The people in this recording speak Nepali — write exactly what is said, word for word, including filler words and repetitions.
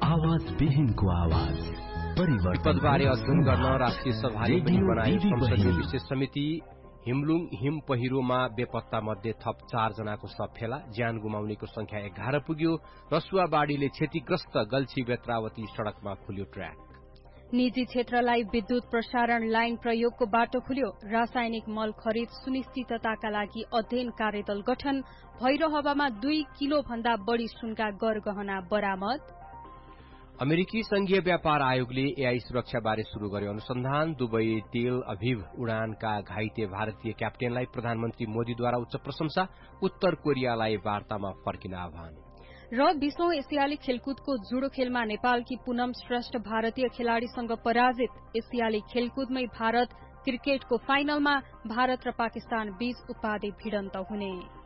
आवाज विहीनको आवाज परिवर्तनबारे अध्ययन गर्न राष्ट्रिय सभाले बनाएको संसदीय विशेष समिति हिमलुङ हिम पहिरोमा बेपत्ता मध्ये थप चार जनाको शव फेला, ज्यान गुमाउनेको संख्या एघार पुग्यो। रसुवाबाढ़ीले क्षतिग्रस्त गल्छी बेत्रावती सड़कमा खुल्यो ट्र्याक। निजी क्षेत्रलाई विद्युत प्रसारण लाइन प्रयोगको बाटो खुल्यो। रासायनिक मल खरिद सुनिश्चितताका लागि अध्ययन कार्यदल गठन। भैरहवामा दुई किलो भन्दा बढ़ी सुनका गरगहना बरामद। अमेरिकी संघीय व्यापार आयोगले एआई सुरक्षा बारे शुरू गर्यो अनुसन्धान। दुबई तेल अभिव उडानका घाइते भारतीय क्याप्टेनलाई प्रधानमन्त्री मोदीद्वारा उच्च प्रशंसा। उत्तर कोरियालाई वार्तामा फर्किन आह्वान। र बीसौं एसियाली खेलकुदको जुडो खेलमा नेपालकी पूनम श्रेष्ठ भारतीय खेलाड़ीसँग पराजित। एसियाली खेलकुदमै भारत क्रिकेटको फाइनलमा भारत र पाकिस्तान बीच उपाधि भिडन्त हुने।